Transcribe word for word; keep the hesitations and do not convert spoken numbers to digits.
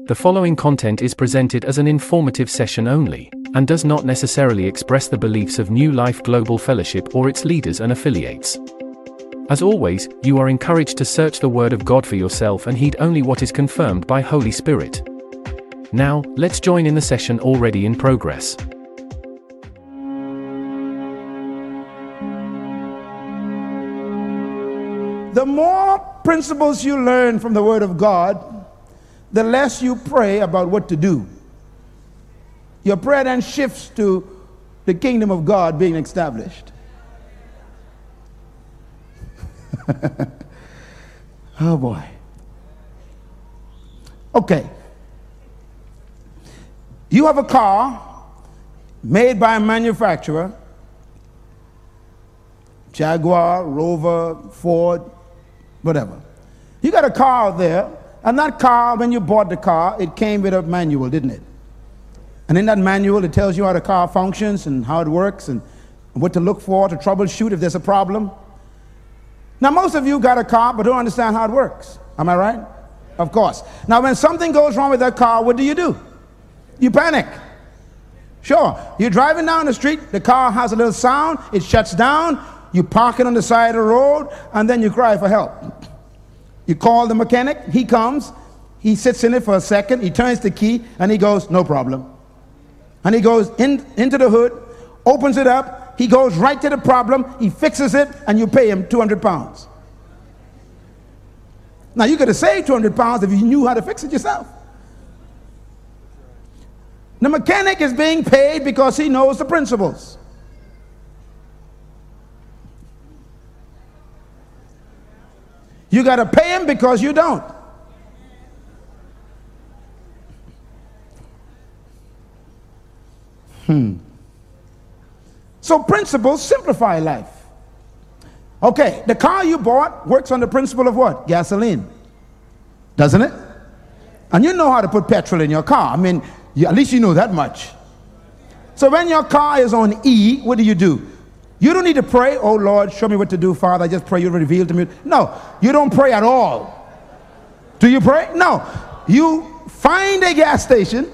The following content is presented as an informative session only, and does not necessarily express the beliefs of New Life Global Fellowship or its leaders and affiliates. As always, you are encouraged to search the Word of God for yourself and heed only what is confirmed by Holy Spirit. Now, let's join in the session already in progress. The more principles you learn from the Word of God, the less you pray about what to do. Your prayer then shifts to the kingdom of God being established. Oh boy. Okay. You have a car made by a manufacturer, Jaguar, Rover, Ford, whatever. You got a car out there, and that car, when you bought the car, it came with a manual, didn't it? And in that manual, it tells you how the car functions and how it works and what to look for to troubleshoot if there's a problem. Now, most of you got a car but don't understand how it works. Am I right? Of course. Now, when something goes wrong with that car, what do you do? You panic. Sure. You're driving down the street, the car has a little sound, it shuts down, you park it on the side of the road, and then you cry for help. You call the mechanic, he comes, he sits in it for a second, he turns the key, and he goes, no problem. And he goes in, into the hood, opens it up, he goes right to the problem, he fixes it, and you pay him two hundred pounds. Now, you could have saved two hundred pounds if you knew how to fix it yourself. The mechanic is being paid because he knows the principles. You got to pay him because you don't. Hmm. So principles simplify life. Okay, the car you bought works on the principle of what? Gasoline. Doesn't it? And you know how to put petrol in your car. I mean, you, at least you know that much. So when your car is on E, what do you do? You don't need to pray, oh Lord, show me what to do, Father. I just pray you reveal to me. No, you don't pray at all. Do you pray? No. You find a gas station